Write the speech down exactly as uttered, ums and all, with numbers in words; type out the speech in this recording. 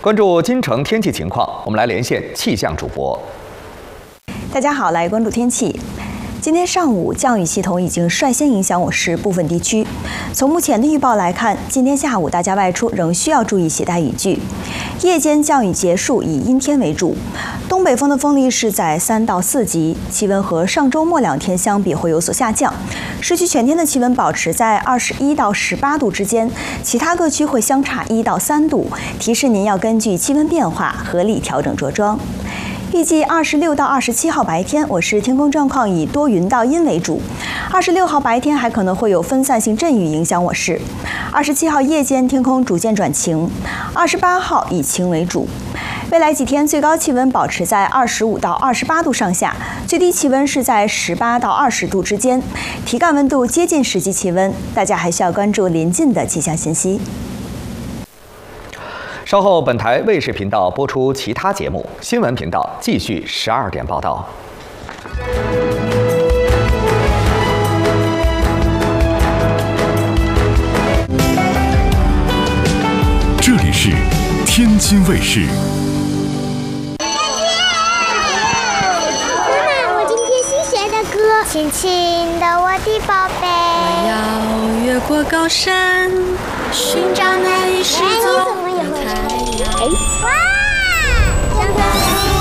关注京城天气情况，我们来连线气象主播。 大家好，来关注天气。今天上午，降雨系统已经率先影响我市部分地区。从目前的预报来看，今天下午大家外出仍需要注意携带雨具。夜间降雨结束，以阴天为主。东北风的风力是在三到四级，气温和上周末两天相比会有所下降。市区全天的气温保持在二十一到十八度之间，其他各区会相差一到三度。提示您要根据气温变化合理调整着装。预计二十六到二十七号白天，我市天空状况以多云到阴为主。二十六号白天还可能会有分散性阵雨影响我市。二十七号夜间天空逐渐转晴，二十八号以晴为主。未来几天最高气温保持在二十五到二十八度上下，最低气温是在十八到二十度之间，体感温度接近实际气温。大家还需要关注临近的气象信息。 稍后，本台卫视频道播出其他节目，新闻频道继续十二点报道。 这里是天津卫视。 妈妈，我今天新学的歌，亲亲的我的宝贝。 我要越过高山，寻找那一失踪的太阳。 哇！